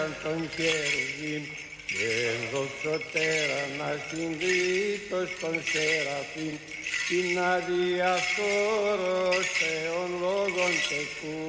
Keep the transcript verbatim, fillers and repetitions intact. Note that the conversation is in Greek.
Τον χερουβίμ και δοξωτέρα να συγκρίτως των Σεραφείμ την αδιαφθόρος Θεών λόγων τεκού.